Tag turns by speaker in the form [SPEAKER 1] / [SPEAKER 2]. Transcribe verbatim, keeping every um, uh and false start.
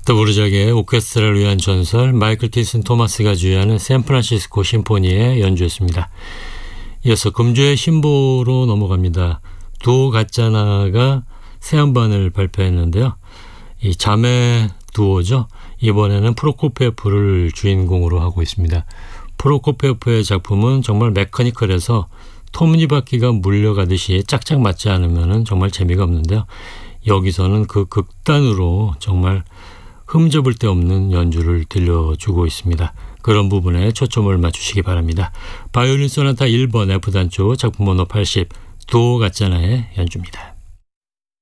[SPEAKER 1] 더부르작의 오케스트라를 위한 전설 마이클 틴슨 토마스가 주연하는 샌프란시스코 심포니의 연주였습니다. 이어서 금주의 신보로 넘어갑니다. 두오 가짜나가 새 음반을 발표했는데요. 이 자매 두오죠. 이번에는 프로코피에프를 주인공으로 하고 있습니다. 프로코피에프의 작품은 정말 메커니컬해서 톱니바퀴가 물려가듯이 짝짝 맞지 않으면 정말 재미가 없는데요. 여기서는 그 극단으로 정말 흠잡을 데 없는 연주를 들려주고 있습니다. 그런 부분에 초점을 맞추시기 바랍니다. 바이올린 소나타 일 번 F단조 작품 번호 팔십 두오 가짜나의 연주입니다.